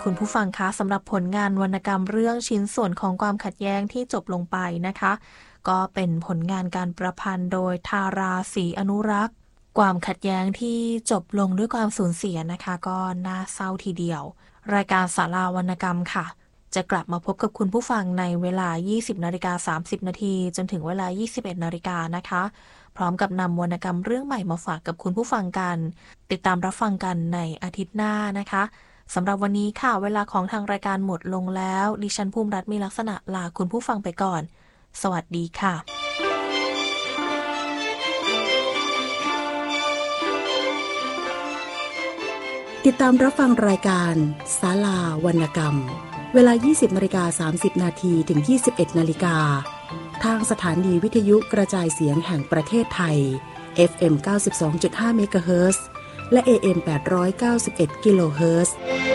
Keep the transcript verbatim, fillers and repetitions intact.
คุณผู้ฟังคะสำหรับผลงานวรรณกรรมเรื่องชิ้นส่วนของความขัดแย้งที่จบลงไปนะคะก็เป็นผลงานการประพันธ์โดยธาราศรีอนุรักษ์ความขัดแย้งที่จบลงด้วยความสูญเสียนะคะก็น่าเศร้าทีเดียวรายการศาลาวรรณกรรมค่ะจะกลับมาพบกับคุณผู้ฟังในเวลา ยี่สิบนาฬิกาสามสิบนาทีจนถึงเวลา ยี่สิบเอ็ดนาฬิกานะคะพร้อมกับนำวรรณกรรมเรื่องใหม่มาฝากกับคุณผู้ฟังกันติดตามรับฟังกันในอาทิตย์หน้านะคะสำหรับวันนี้ค่ะเวลาของทางรายการหมดลงแล้วดิฉันภูมิรัตน์มีลักษณะลาคุณผู้ฟังไปก่อนสวัสดีค่ะติดตามรับฟังรายการศาลาวรรณกรรมเวลา ยี่สิบนาฬิกาสามสิบนาทีถึง ยี่สิบเอ็ดนาฬิกาทางสถานีวิทยุกระจายเสียงแห่งประเทศไทย เอฟ เอ็ม เก้าสิบสองจุดห้า เมกะเฮิรตซ์และ เอ เอ็ม แปดร้อยเก้าสิบเอ็ด กิโลเฮิรตซ์